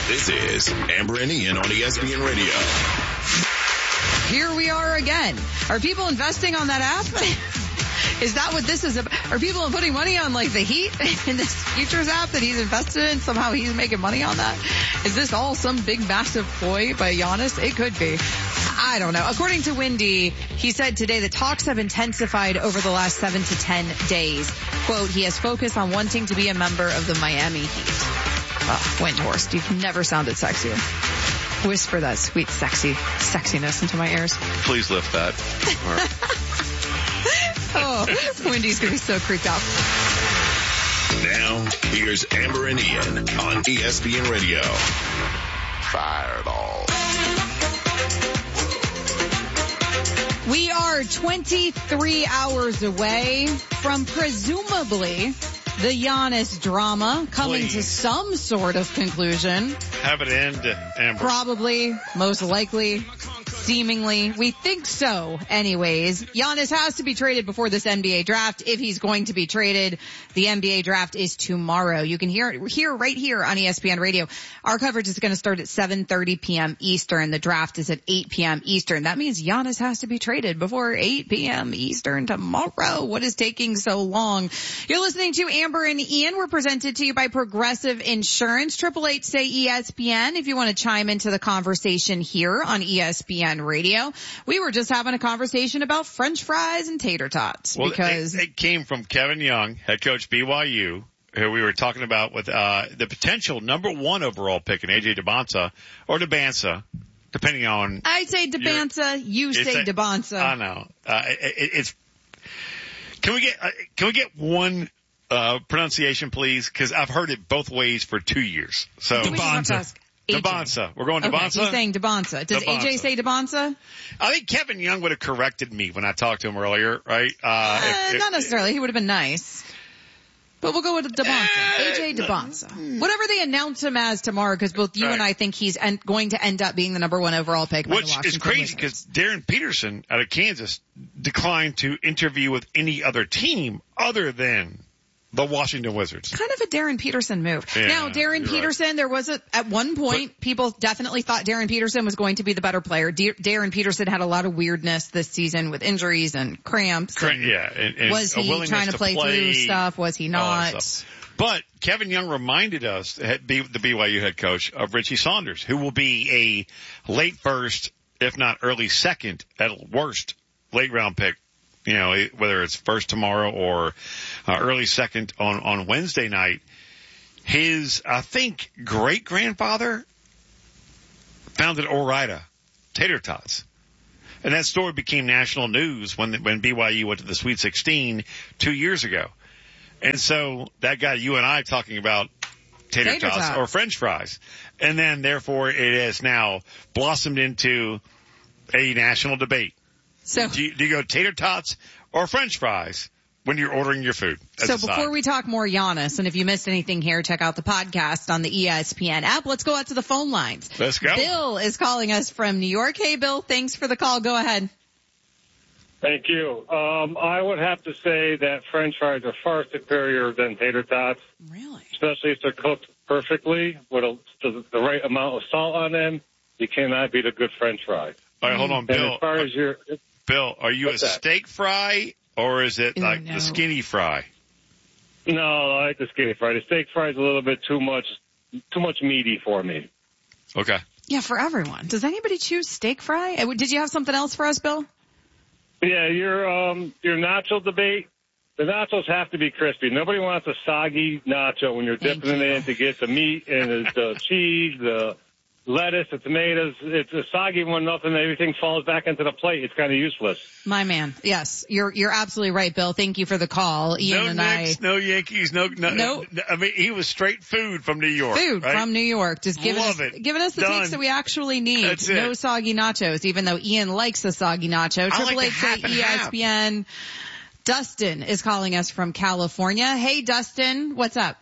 This is Amber and Ian on ESPN Radio. Here we are again. Are people investing on that app? Is that what this is about? Are people putting money on like the Heat in this futures app that he's invested in? Somehow he's making money on that? Is this all some big massive ploy by Giannis? It could be. I don't know. According to Windy, he said today the talks have intensified over the last 7 to 10 days. Quote, he has focused on wanting to be a member of the Miami Heat. Windhorst, you've never sounded sexier. Whisper that sweet sexiness into my ears. Please lift that. Oh, Wendy's going to be so creeped out. Now, here's Amber and Ian on ESPN Radio. Fireball. We are 23 hours away from presumably the Giannis drama coming to some sort of conclusion. Have it end, Amber. Probably, most likely, seemingly. We think so anyways. Giannis has to be traded before this NBA draft. If he's going to be traded, the NBA draft is tomorrow. You can hear it here, right here on ESPN Radio. Our coverage is going to start at 7:30 p.m. Eastern. The draft is at 8 p.m. Eastern. That means Giannis has to be traded before 8 p.m. Eastern tomorrow. What is taking so long? You're listening to Amber and Ian. We're presented to you by Progressive Insurance. 888-SAY-ESPN if you want to chime into the conversation here on ESPN Radio. We were just having a conversation about French fries and tater tots. Well, because it came from Kevin Young, head coach BYU, who we were talking about with the potential number 1 overall pick in AJ Dybantsa or Dybantsa, depending on. I say Dybantsa, you say Dybantsa. I know. Can we get one pronunciation, please? Because I've heard it both ways for 2 years. So Dybantsa. Dybantsa. We're going Dybantsa? Okay, he's saying Dybantsa. Does AJ say Dybantsa? I think Kevin Young would have corrected me when I talked to him earlier, right? Not necessarily. He would have been nice. But we'll go with Dybantsa. AJ Dybantsa. Whatever they announce him as tomorrow, because both you and I think he's going to end up being the number 1 overall pick by the Washington Which is crazy because Darren Peterson out of Kansas declined to interview with any other team other than the Washington Wizards. Kind of a Darren Peterson move. Yeah, now, Darren Peterson, right. There was at one point, people definitely thought Darren Peterson was going to be the better player. Darren Peterson had a lot of weirdness this season with injuries and cramps. And was he trying to play through stuff? Was he not? But Kevin Young reminded us, the BYU head coach, of Richie Saunders, who will be a late first, if not early second, at worst, late round pick. You know, whether it's first tomorrow or early second on Wednesday night. His, I think, great-grandfather founded Ore-Ida Tater Tots. And that story became national news when BYU went to the Sweet 16 2 years ago. And so that got you and I talking about tater tots or French fries. And then, therefore, it has now blossomed into a national debate. So do you go tater tots or French fries when you're ordering your food? So before we talk more Giannis, and if you missed anything here, check out the podcast on the ESPN app. Let's go out to the phone lines. Let's go. Bill is calling us from New York. Hey, Bill, thanks for the call. Go ahead. Thank you. I would have to say that French fries are far superior than tater tots. Really? Especially if they're cooked perfectly with the right amount of salt on them. You cannot beat a good French fry. All right, hold on, Bill. And as far as Bill, are you a steak fry or is it the skinny fry? No, I like the skinny fry. The steak fry is a little bit too much meaty for me. Okay. Yeah, for everyone. Does anybody choose steak fry? Did you have something else for us, Bill? Yeah, your nacho debate. The nachos have to be crispy. Nobody wants a soggy nacho when you're dipping it in to get the meat and the cheese, the lettuce, the tomatoes. It's a soggy one, nothing. Everything falls back into the plate. It's kind of useless. My man. Yes, you're absolutely right, Bill. Thank you for the call. Ian no Knicks, no Yankees, no. I mean, he was straight food from New York. Food right? from New York. Just giving us the takes that we actually need. That's no soggy nachos, even though Ian likes a soggy nacho. 888-ESPN. Dustin is calling us from California. Hey, Dustin, what's up?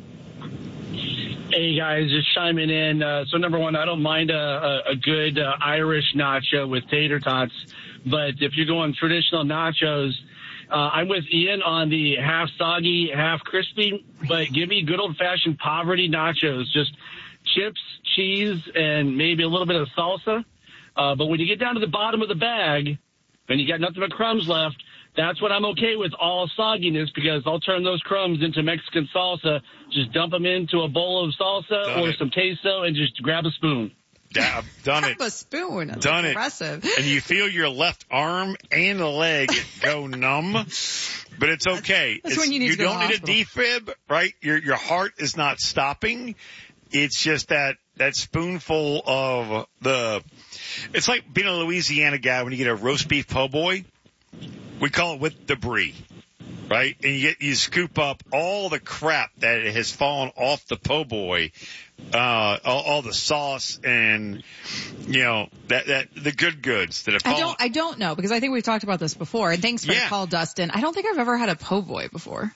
Hey guys, just chiming in. So number one, I don't mind a good Irish nacho with tater tots, but if you're going traditional nachos, I'm with Ian on the half soggy, half crispy, but give me good old fashioned poverty nachos. Just chips, cheese, and maybe a little bit of salsa. But when you get down to the bottom of the bag and you got nothing but crumbs left, that's when I'm okay with all sogginess, because I'll turn those crumbs into Mexican salsa, just dump them into a bowl of salsa some queso, and just grab a spoon. Yeah, I've done it. Grab a spoon. That's done impressive. it. And you feel your left arm and leg go numb, but it's okay. That's when you need to go to the don't need a defib, right? Your heart is not stopping. It's just that spoonful of it's like being a Louisiana guy when you get a roast beef po' boy. We call it with debris, right? And you scoop up all the crap that has fallen off the po' boy, all the sauce and, that the good goods that have fallen. I don't know, because I think we've talked about this before, and thanks for the call, Dustin. I don't think I've ever had a po' boy before.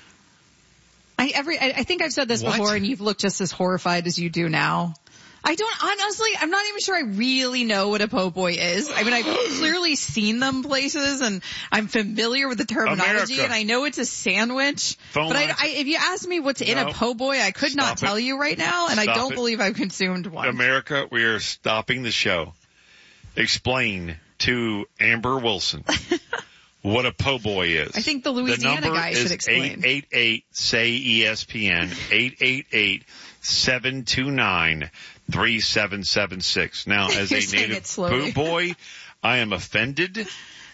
I think I've said this before, and you've looked just as horrified as you do now. I'm not even sure I really know what a po' boy is. I mean, I've clearly seen them places, and I'm familiar with the terminology, and I know it's a sandwich. If you ask me what's in a po' boy, I could not tell you right now, and I don't believe I've consumed one. America, we are stopping the show. Explain to Amber Wilson what a po' boy is. I think the Louisiana guy should explain. 888-SAY-ESPN, 888-729-3776. Now, as a native po' boy, I am offended.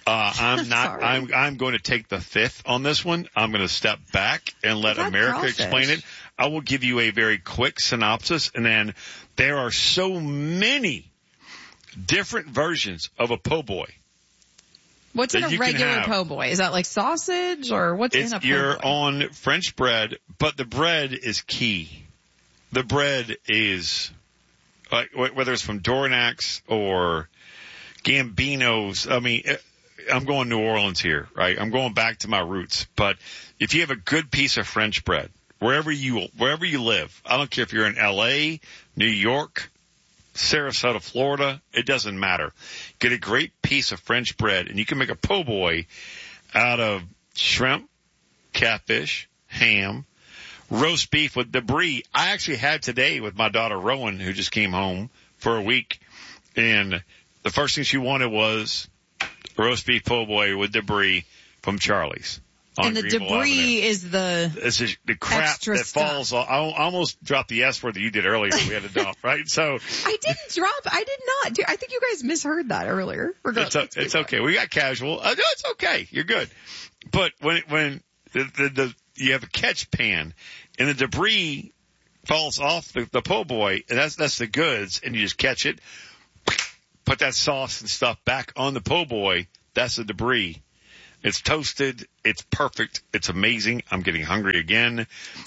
I'm going to take the fifth on this one. I'm going to step back and let America explain it. I will give you a very quick synopsis, and then there are so many different versions of a po' boy. What's in a regular po' boy? Is that like sausage, or what's in a po' boy? You're on French bread, but the bread is key. The bread is, whether it's from Dornax or Gambino's. I mean, I'm going New Orleans here, right? I'm going back to my roots. But if you have a good piece of French bread, wherever you live, I don't care if you're in L.A., New York, Sarasota, Florida, it doesn't matter. Get a great piece of French bread, and you can make a po' boy out of shrimp, catfish, ham, roast beef with debris. I actually had today with my daughter Rowan, who just came home for a week, and the first thing she wanted was roast beef po' boy with debris from Charlie's. And the debris is the crap that falls off. I almost dropped the S word that you did earlier. We had to dump, right? So I did not. I think you guys misheard that earlier. It's okay. We got casual. No, it's okay. You're good. But when you have a catch pan and the debris falls off the po' boy, and that's the goods, and you just catch it, put that sauce and stuff back on the po' boy. That's the debris. It's toasted. It's perfect. It's amazing. I'm getting hungry again.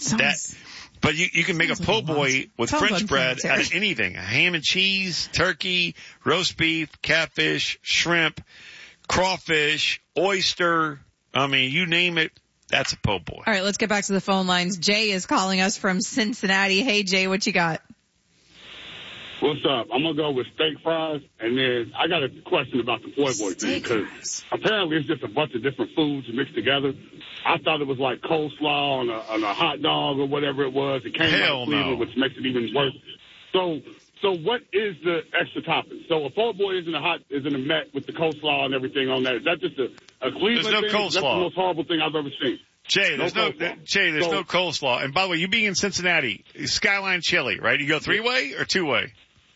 But you can make a po' boy with French bread out of anything. Ham and cheese, turkey, roast beef, catfish, shrimp, crawfish, oyster. I mean, you name it. That's a po' boy. All right, let's get back to the phone lines. Jay is calling us from Cincinnati. Hey, Jay, what you got? What's up? I'm going to go with steak fries, and then I got a question about the po' boy thing, because apparently it's just a bunch of different foods mixed together. I thought it was like coleslaw on a hot dog or whatever it was. It came out of Cleveland, which makes it even worse. So what is the extra topping? So a po' boy isn't a Met with the coleslaw and everything on that. Is that just a Cleveland thing? Coleslaw. That's the most horrible thing I've ever seen. Jay, there's no coleslaw. And by the way, you being in Cincinnati, Skyline Chili, right? You go 3-way or 2-way?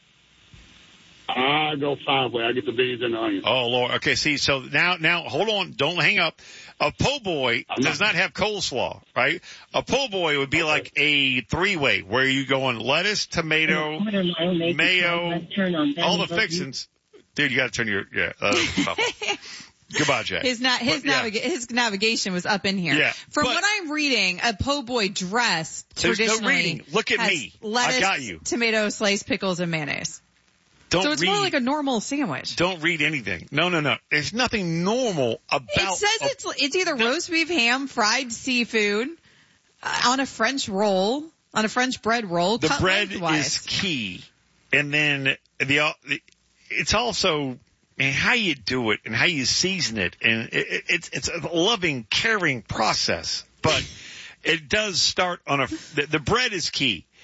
I go 5-way. I get the beans and the onions. Oh, Lord. Okay, see, so now, hold on. Don't hang up. A po' boy does not have coleslaw, right? A po' boy would be like a 3-way where you go on lettuce, tomato, mayo, all the fixings. Dude, you gotta turn your, Goodbye, Jay. His navigation was up in here. Yeah, From what I'm reading, a po' boy dress traditionally no reading. Look at me. Lettuce, I got you. Tomato, sliced pickles, and mayonnaise. So it's more like a normal sandwich. Don't read anything. No. There's nothing normal about it. Says it's either roast beef, ham, fried seafood, on a French roll, on a French bread roll. The bread lengthwise. is key. And then it's also how you do it and how you season it. And it's a loving, caring process. But it does start on the bread is key.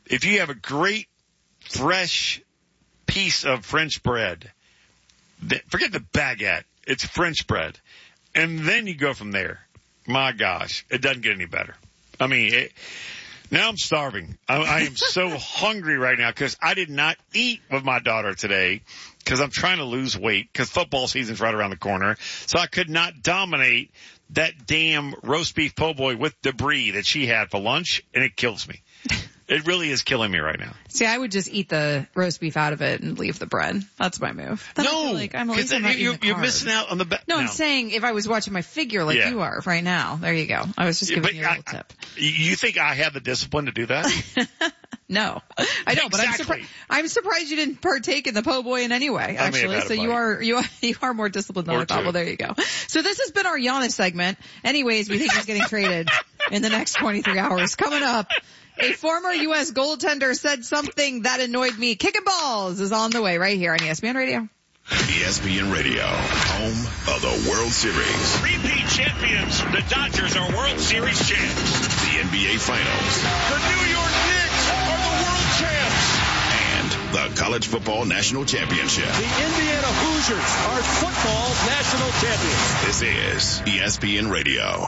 if you have a great, fresh piece of French bread, forget the baguette, it's French bread, and then you go from there. My gosh, it doesn't get any better. I mean, now I'm starving. I am so hungry right now because I did not eat with my daughter today because I'm trying to lose weight because football season's right around the corner. So I could not dominate that damn roast beef po' boy with debris that she had for lunch, and it kills me. It really is killing me right now. See, I would just eat the roast beef out of it and leave the bread. That's my move. Then You're missing out on the best. No, I'm saying if I was watching my figure like you are right now. There you go. I was just giving you a little tip. You think I have the discipline to do that? No, I don't. Exactly. But I'm surprised you didn't partake in the po' boy in any way. Actually, so you are more disciplined than I thought. Well, there you go. So this has been our Giannis segment. Anyways, we think he's getting traded in the next 23 hours. Coming up. A former U.S. goaltender said something that annoyed me. Kicking Balls is on the way right here on ESPN Radio. ESPN Radio, home of the World Series. Repeat champions. The Dodgers are World Series champs. The NBA Finals. The New York Knicks are the world champs. And the College Football National Championship. The Indiana Hoosiers are football's national champions. This is ESPN Radio.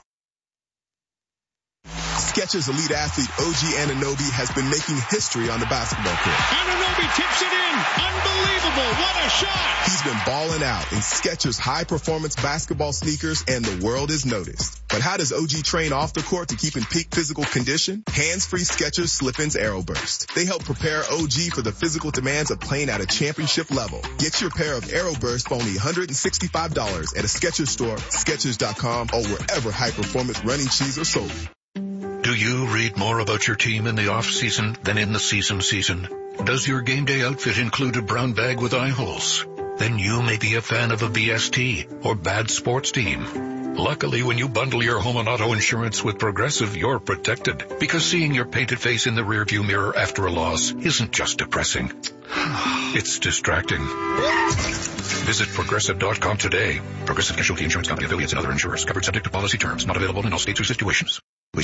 Skechers elite athlete OG Anunoby has been making history on the basketball court. Anunoby tips it in. Unbelievable. What a shot. He's been balling out in Skechers high-performance basketball sneakers, and the world has noticed. But how does OG train off the court to keep in peak physical condition? Hands-free Skechers Slip-ins Aeroburst. They help prepare OG for the physical demands of playing at a championship level. Get your pair of Aeroburst for only $165 at a Skechers store, Skechers.com, or wherever high-performance running shoes are sold. Do you read more about your team in the off-season than in the season? Does your game day outfit include a brown bag with eye holes? Then you may be a fan of a BST or bad sports team. Luckily, when you bundle your home and auto insurance with Progressive, you're protected. Because seeing your painted face in the rearview mirror after a loss isn't just depressing. It's distracting. Visit Progressive.com today. Progressive Casualty Insurance Company, affiliates, and other insurers. Covered subject to policy terms. Not available in all states or situations.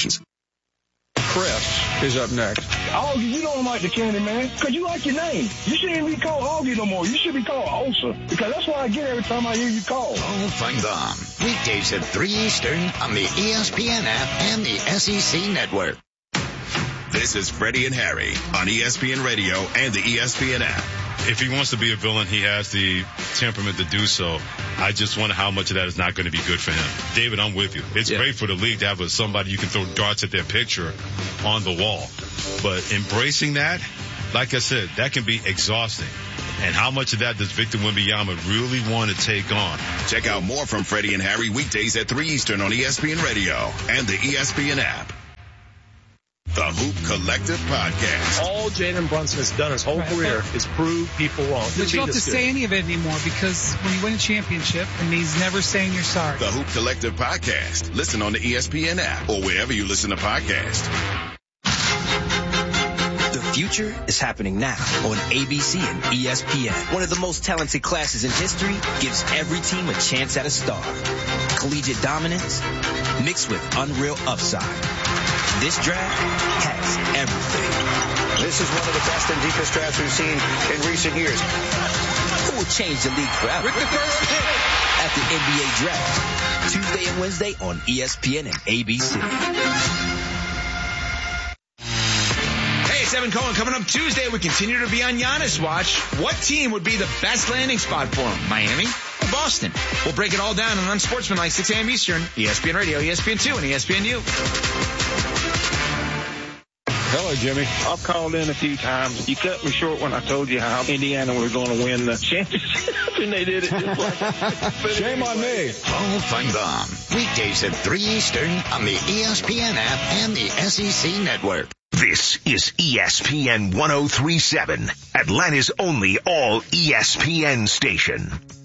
Chris is up next. Augie, you don't like the candy, man, because you like your name. You shouldn't be called Augie no more. You should be called Osa, because that's what I get every time I hear you call. Oh, fun bomb. Weekdays at 3 Eastern on the ESPN app and the SEC Network. This is Freddie and Harry on ESPN Radio and the ESPN app. If he wants to be a villain, he has the temperament to do so. I just wonder how much of that is not going to be good for him. David, I'm with you. It's great for the league to have somebody you can throw darts at their picture on the wall. But embracing that, like I said, that can be exhausting. And how much of that does Victor Wembanyama really want to take on? Check out more from Freddie and Harry weekdays at 3 Eastern on ESPN Radio and the ESPN app. The Hoop Collective Podcast. All Jalen Brunson has done his whole career is prove people wrong. But you don't have to say any of it anymore, because when you win a championship, it means never saying you're sorry. The Hoop Collective Podcast. Listen on the ESPN app or wherever you listen to podcasts. The future is happening now on ABC and ESPN. One of the most talented classes in history gives every team a chance at a star. Collegiate dominance mixed with unreal upside. This draft has everything. This is one of the best and deepest drafts we've seen in recent years. Who will change the league forever? With the first pick at the NBA Draft, Tuesday and Wednesday on ESPN and ABC. Hey, it's Evan Cohen. Coming up Tuesday, we continue to be on Giannis watch. What team would be the best landing spot for him? Miami or Boston? We'll break it all down on Unsportsmanlike, 6 a.m. Eastern, ESPN Radio, ESPN2, and ESPNU. Hello, Jimmy. I've called in a few times. You cut me short when I told you how Indiana was going to win the championship, and they did it just like that. Shame on me. Oh, fun bomb. Weekdays at 3 Eastern on the ESPN app and the SEC Network. This is ESPN 103.7, Atlanta's only all ESPN station.